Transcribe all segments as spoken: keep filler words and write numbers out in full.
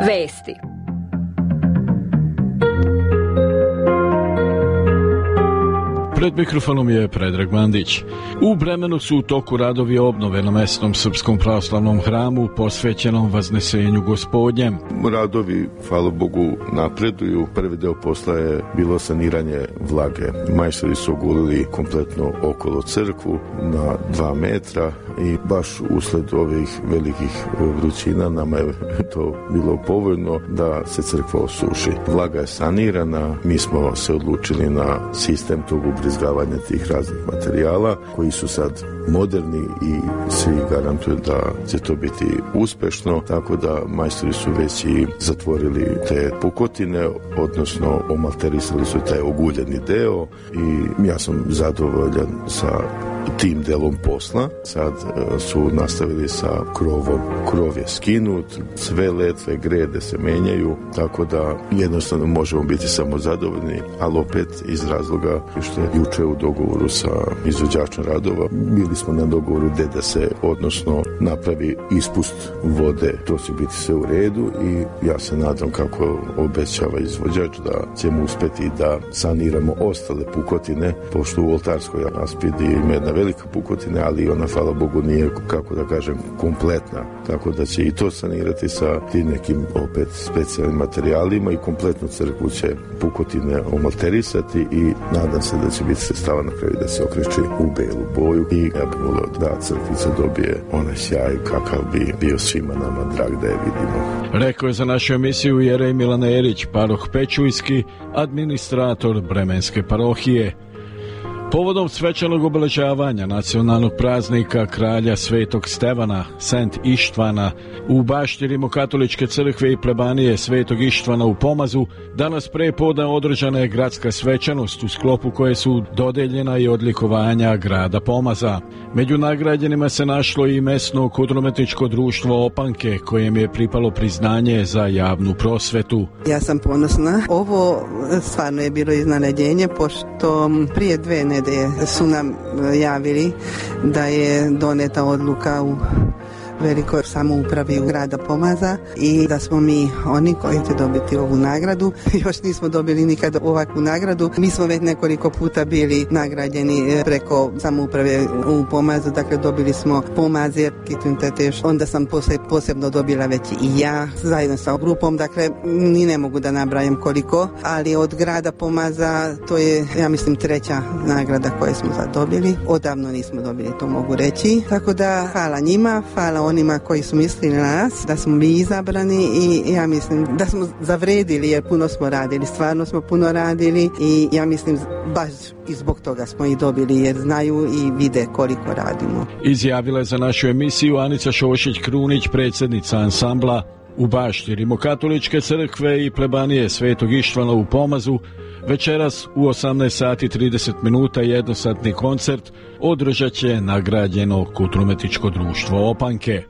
Vesti. Pred mikrofonom je Predrag Mandić. U Bremenu su u toku radovi obnove na mesnom srpskom pravoslavnom hramu posvećenom Vaznesenju Gospodnjem. Radovi, hvala Bogu, napreduju. Prvi deo posla je bilo saniranje vlage. Majstori su ogulili kompletno okolo crkvu na dva metra i baš usled ovih velikih vrućina nama je to bilo povoljno da se crkva osuši. Vlaga je sanirana, mi smo se odlučili na sistem tog ubrizgavanja tih raznih materijala koji su sad moderni i svi garantuju da će to biti uspešno, tako da majstori su već i zatvorili te pukotine, odnosno omalterisali su taj oguljeni deo i ja sam zadovoljan sa tim delom posla. Sad su nastavili sa krovom. Krov je skinut, sve letve, grede se menjaju, tako da jednostavno možemo biti samo zadovoljni, ali opet iz razloga što je juče u dogovoru sa izvođačem radova, bili smo na dogovoru gde da se, odnosno napravi ispust vode, to će biti sve u redu i ja se nadam, kako obećava izvođač, da ćemo uspeti da saniramo ostale pukotine, pošto u oltarskoj aspidi ima jedna velika pukotina, ali ona, hvala Bogu, nije, kako da kažem, kompletna, tako da će i to sanirati sa tim nekim opet specijalnim materijalima i kompletnu crkvu će pukotine omalterisati i nadam se da će biti sredstava na kraju da se okreće u belu boju i ja bih volio da crkvica dobije onaj sjaj kakav bi bio svima nama drag da je vidimo. Rekao je za našu emisiju Jerej Milan Erić, paroh Pečujski, administrator Bremenske parohije. Povodom svečanog obeležavanja nacionalnog praznika kralja Svetog Stevana, Sent Ištvana, u bašti Rimokatoličke crkve i plebanije Svetog Ištvana u Pomazu, danas pre podne održana je gradska svečanost u sklopu koje su dodeljena i odlikovanja grada Pomaza. Među nagrađenima se našlo i mesno kulturno-umetničko društvo Opanke, kojem je pripalo priznanje za javnu prosvetu. Ja sam ponosna. Ovo stvarno je bilo iznenađenje, pošto prije dve nedelje su nam javili da je doneta odluka u velikoj samoupravi u grada Pomaza i da smo mi oni koji će dobiti ovu nagradu. Još nismo dobili nikad ovakvu nagradu. Mi smo već nekoliko puta bili nagrađeni preko samouprave u Pomazu, dakle dobili smo Pomazir, Kitvinteteš, onda sam posebno dobila već i ja zajedno sa grupom, dakle ni ne mogu da nabrajam koliko, ali od grada Pomaza to je, ja mislim, treća nagrada koju smo sad dobili. Odavno nismo dobili, to mogu reći. Tako da hvala njima, hvala onima koji su mislili na nas, da smo mi izabrani i ja mislim da smo zavredili jer puno smo radili, stvarno smo puno radili i ja mislim baš i zbog toga smo i dobili jer znaju i vide koliko radimo. Izjavila je za našu emisiju Anica Šošić-Krunić, predsjednica ansambla u bašti Rimokatoličke crkve i plebanije Svetog Ištvana u Pomazu. Večeras u osamnaest sati i trideset minuta jednosatni koncert održat će nagrađeno kulturno-umetničko društvo Opanke.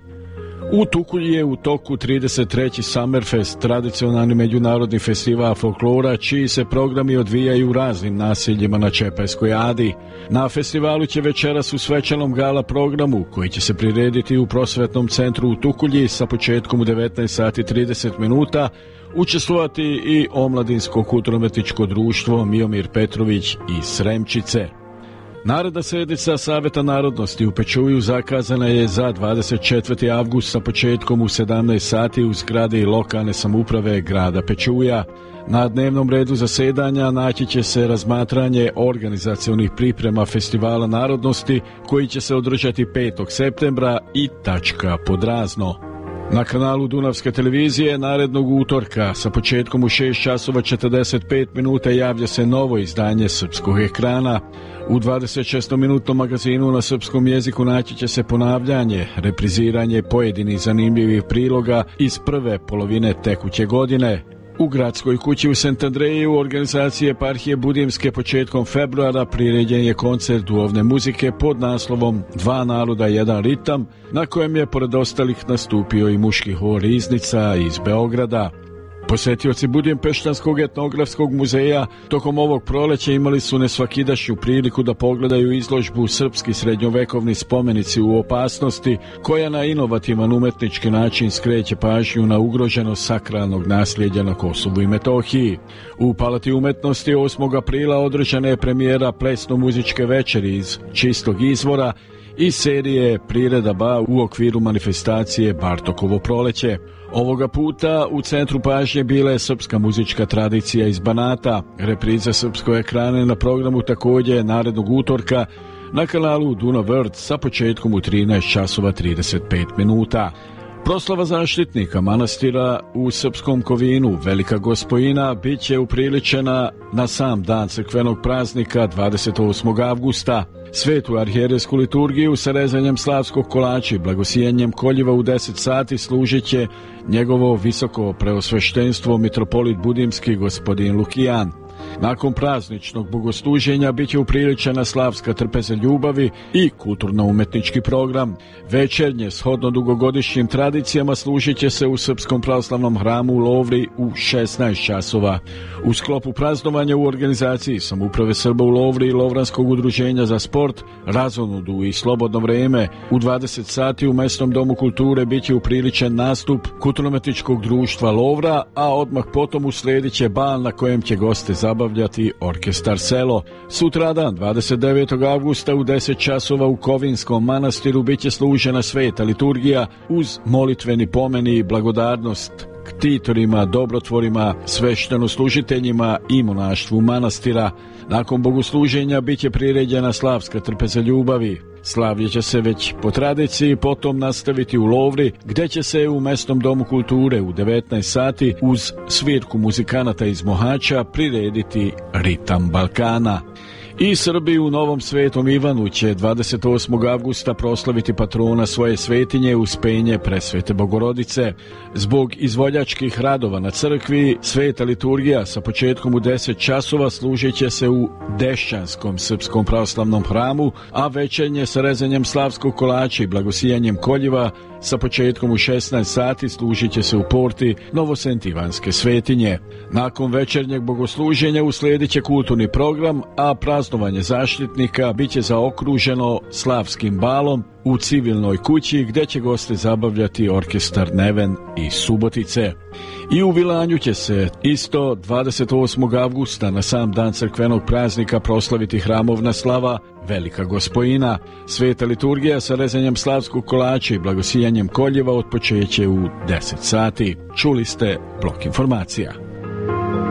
U Tukulji je u toku trideset treći Summerfest, tradicionalni međunarodni festival folklora, čiji se programi odvijaju u raznim naseljima na Čepajskoj adi. Na festivalu će večeras u svečanom gala programu, koji će se prirediti u prosvetnom centru u Tukulji sa početkom u devetnaest sati i trideset minuta, učestvovati i omladinsko kulturno-umetničko društvo Miomir Petrović iz Sremčice. Naredna sednica Saveta narodnosti u Pečuju zakazana je za dvadeset četvrti avgust sa početkom u sedamnaest sati u zgradi lokalne samouprave grada Pečuja. Na dnevnom redu zasedanja naći će se razmatranje organizacionih priprema Festivala narodnosti koji će se održati petog septembra i tačka pod razno. Na kanalu Dunavske televizije narednog utorka sa početkom u šest časova i četrdeset pet minuta javlja se novo izdanje Srpskog ekrana. U dvadeset šestominutnom magazinu na srpskom jeziku naći će se ponavljanje, repriziranje pojedinih zanimljivih priloga iz prve polovine tekuće godine. U gradskoj kući u Sent Andreji u organizaciji eparhije Budimske početkom februara priređen je koncert duhovne muzike pod naslovom Dva naroda, jedan ritam, na kojem je pored ostalih nastupio i muški hor Riznica iz Beograda. Posjetioci Budimpeštanskog etnografskog muzeja tokom ovog proleća imali su nesvakidašnju priliku da pogledaju izložbu Srpski srednjovekovni spomenici u opasnosti, koja na inovativan umetnički način skreće pažnju na ugroženost sakralnog nasljeđa na Kosovu i Metohiji. U Palati umetnosti osmog aprila održana je premijera plesno-muzičke večeri iz čistog izvora i serije priredaba u okviru manifestacije Bartokovo proleće. Ovoga puta u centru pažnje bila je srpska muzička tradicija iz Banata. Repriza srpskog ekrana na programu također narednog utorka na kanalu Dunav Vrt sa početkom u trinaest časova trideset pet minuta. Proslava zaštitnika manastira u srpskom Kovinu, Velika Gospojina, bit će upriličena na sam dan crkvenog praznika dvadeset osmog avgusta. Svetu arhijerejsku liturgiju sa rezanjem slavskog kolača i blagosijenjem koljiva u deset sati služit će njegovo visoko preosveštenstvo mitropolit budimski gospodin Lukijan. Nakon prazničnog bogosluženja bit će upriličena slavska trpeza ljubavi i kulturno-umetnički program. Večernje, shodno dugogodišnjim tradicijama, služit će se u Srpskom pravoslavnom hramu u Lovri u šesnaest časova. U sklopu praznovanja u organizaciji Samouprave Srba u Lovri i Lovranskog udruženja za sport, razonodu i slobodno vreme u dvadeset sati u Mesnom domu kulture bit će upriličen nastup kulturno-umetničkog društva Lovra, a odmah potom usledit će bal na kojem će goste zabavljati orkestar Selo. Sutradan, dvadeset devetog avgusta u deset časova u Kovinskom manastiru bit će služena sveta liturgija uz molitveni pomeni i blagodarnost ktitorima, dobrotvorima, sveštenoslужiteljima i monaštvu manastira. Nakon bogosluženja bit će priređena slavska trpeza ljubavi. Slavlje će se već po tradiciji potom nastaviti u Lovri, gdje će se u Mesnom domu kulture u devetnaest sati uz svirku muzikanata iz Mohača prirediti Ritam Balkana. I Srbi u Novom Svetom Ivanu će dvadeset osmog avgusta proslaviti patrona svoje svetinje Uspenje Presvete Bogorodice. Zbog izvoljačkih radova na crkvi, sveta liturgija sa početkom u deset časova služit će se u Dešćanskom srpskom pravoslavnom hramu, a večernje sa rezanjem slavskog kolača i blagosijanjem koljiva sa početkom u šesnaest sati služit će se u porti Novosentivanske svetinje. Nakon večernjeg bogosluženja uslijedit će kulturni program, a praznovanje zaštitnika bit će zaokruženo slavskim balom u civilnoj kući, gdje će goste zabavljati orkestar Neven iz Subotice. I u Vilanju će se isto dvadeset osmog avgusta na sam dan crkvenog praznika proslaviti hramovna slava Velika Gospojina. Sveta liturgija sa rezanjem slavskog kolača i blagosijanjem koljeva otpočeće u deset sati. Čuli ste blok informacija.